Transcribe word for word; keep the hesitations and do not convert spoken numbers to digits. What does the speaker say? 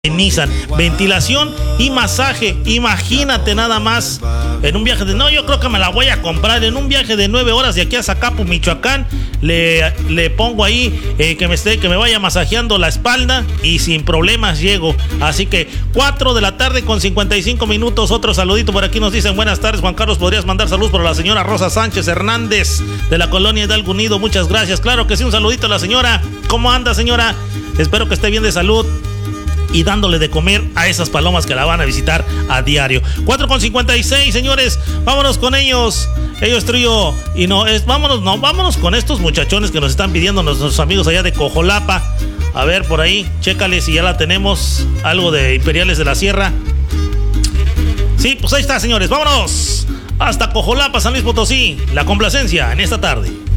Nissan, ventilación y masaje. Imagínate nada más, en un viaje de, no, yo creo que me la voy a comprar, en un viaje de nueve horas de aquí a Zacapu, Michoacán, le, le pongo ahí eh, que me esté, que me vaya masajeando la espalda y sin problemas llego. Así que cuatro de la tarde con cincuenta y cinco minutos. Otro saludito por aquí, nos dicen buenas tardes, Juan Carlos, podrías mandar saludos para la señora Rosa Sánchez Hernández de la colonia Hidalgo Unido, muchas gracias. Claro que sí, un saludito a la señora. ¿Cómo anda, señora? Espero que esté bien de salud y dándole de comer a esas palomas que la van a visitar a diario. cuatro con cincuenta y seis, señores, vámonos con ellos. Ellos trío y no es, vámonos, no, vámonos con estos muchachones que nos están pidiendo nuestros amigos allá de Cojolapa. A ver, por ahí, chécale si ya la tenemos. Algo de Imperiales de la Sierra. Sí, pues ahí está, señores, vámonos hasta Cojolapa, San Luis Potosí. La complacencia en esta tarde.